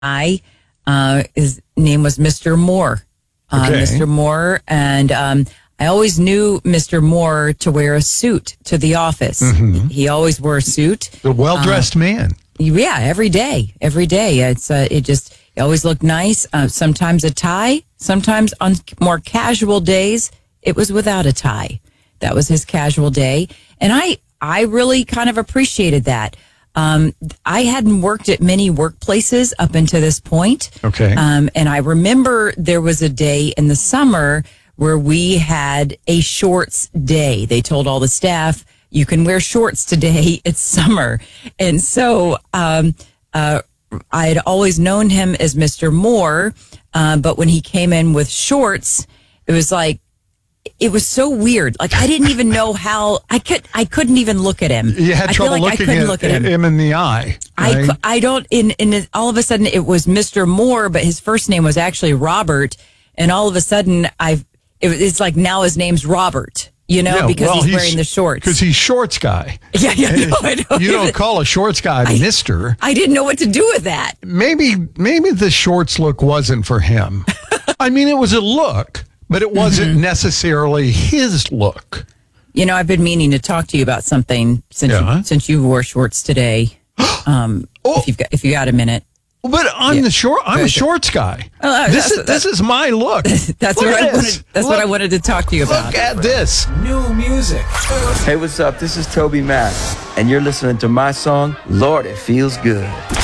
His name was Mr. Moore. Okay. Mr. Moore. And I always knew Mr. Moore to wear a suit to the office. Mm-hmm. He always wore a suit. A well-dressed man. Yeah, every day. It always looked nice. Sometimes a tie. Sometimes on more casual days, it was without a tie. That was his casual day. And I really kind of appreciated that. I hadn't worked at many workplaces up until this point. Okay. And I remember there was a day in the summer where we had a shorts day. They told all the staff, you can wear shorts today. It's summer. And so I had always known him as Mr. Moore. But when he came in with shorts, it was like, it was so weird. Like, I didn't even know how I couldn't even look at him. You had trouble looking at him in the eye. Right? I don't, all of a sudden it was Mr. Moore, but his first name was actually Robert. And all of a sudden it's like now his name's Robert, because he's wearing the shorts. Because he's shorts guy. Yeah, I know. You don't call a shorts guy Mr. I didn't know what to do with that. Maybe the shorts look wasn't for him. I mean, it was a look, but it wasn't necessarily his look. I've been meaning to talk to you about something since you wore shorts today. If you got a minute. But I'm a shorts guy. This is my look. That's what I wanted to talk to you about. Look at this. New music. Hey, what's up? This is Toby Mac, and you're listening to my song, Lord, It Feels Good.